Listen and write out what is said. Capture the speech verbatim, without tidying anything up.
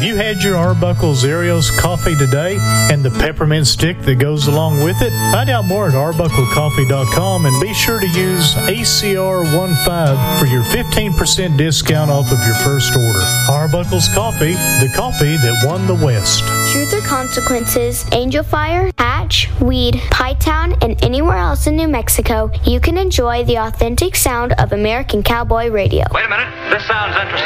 you had your Arbuckle Arios coffee today and the peppermint stick that goes along with it? Find out more at arbuckle coffee dot com and be sure to use A C R fifteen for your fifteen percent discount off of your first order. Arbuckle's Coffee, the coffee that won the West. Truth or Consequences, Angel Fire, Hatch, Weed, Pytown, and anywhere else in New Mexico, you can enjoy the authentic sound of American Cowboy Radio. Wait a minute. This sounds interesting.